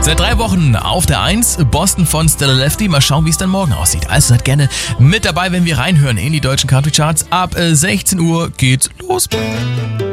Seit 3 Wochen auf der 1, Boston von Stella Lefty. Mal schauen, wie es dann morgen aussieht. Also seid gerne mit dabei, wenn wir reinhören in die deutschen Country Charts. Ab 16 Uhr geht's los.